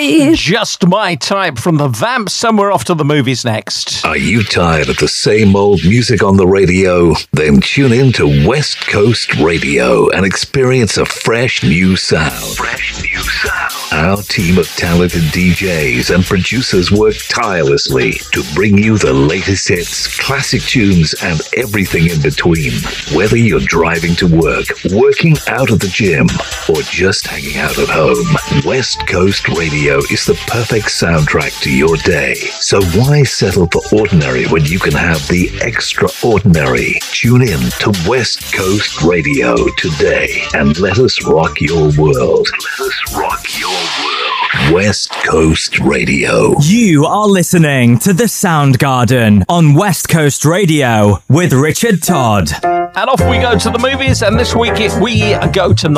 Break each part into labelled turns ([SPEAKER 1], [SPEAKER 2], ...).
[SPEAKER 1] type.
[SPEAKER 2] Just My Type from the Vamps, and we're off to the movies next.
[SPEAKER 3] Are you tired of the same old music on the radio? Then tune in to West Coast Radio and experience a fresh new sound. Our team of talented DJs and producers work tirelessly to bring you the latest hits, classic tunes, and everything in between. Whether you're driving to work, working out at the gym, or just hanging out at home, West Coast Radio is the perfect soundtrack to your day. So why settle for ordinary when you can have the extraordinary? Tune in to West Coast Radio today and let us rock your world. West Coast Radio.
[SPEAKER 4] You are listening to The Soundgarden on West Coast Radio with Richard Todd.
[SPEAKER 2] And off we go to the movies, and this week we go to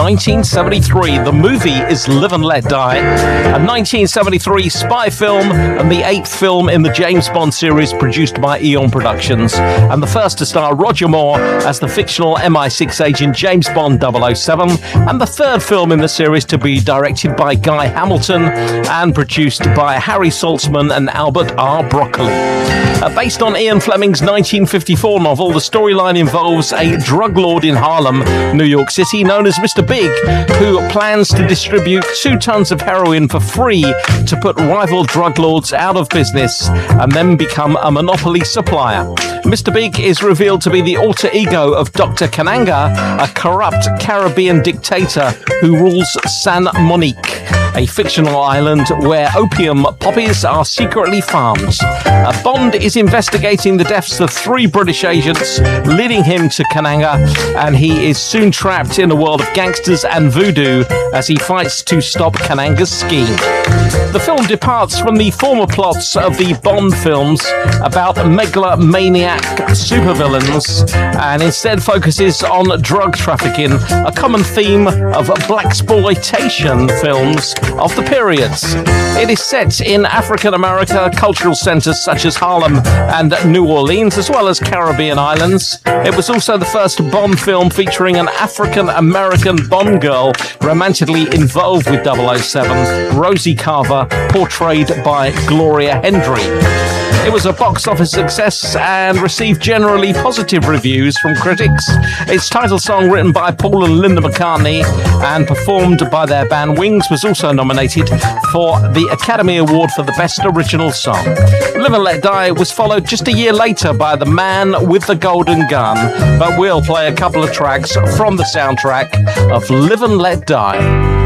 [SPEAKER 2] 1973. The movie is Live and Let Die, a 1973 spy film and the 8th film in the James Bond series produced by Eon Productions, and the first to star Roger Moore as the fictional MI6 agent James Bond 007, and the third film in the series to be directed by Guy Hamilton and produced by Harry Saltzman and Albert R. Broccoli. Based on Ian Fleming's 1954 novel, the storyline involves a drug lord in Harlem, New York City, known as Mr. Big, who plans to distribute 2 tons of heroin for free to put rival drug lords out of business and then become a monopoly supplier. Mr. Big is revealed to be the alter ego of Dr. Kananga, a corrupt Caribbean dictator who rules San Monique, a fictional island where opium poppies are secretly farmed. Bond is investigating the deaths of 3 British agents, leading him to Kananga, and he is soon trapped in a world of gangsters and voodoo as he fights to stop Kananga's scheme. The film departs from the former plots of the Bond films about megalomaniac supervillains and instead focuses on drug trafficking, a common theme of blaxploitation films of the periods. It is set in African America, cultural centers such as Harlem and New Orleans, as well as Caribbean islands. It was also the first Bond film featuring an African American Bond girl romantically involved with 007, Rosie Carver, portrayed by Gloria Hendry. It was a box office success and received generally positive reviews from critics. Its title song, written by Paul and Linda McCartney and performed by their band Wings, was also nominated for the Academy Award for the Best Original Song. Live and Let Die was followed just a year later by The Man with the Golden Gun, but we'll play a couple of tracks from the soundtrack of Live and Let Die.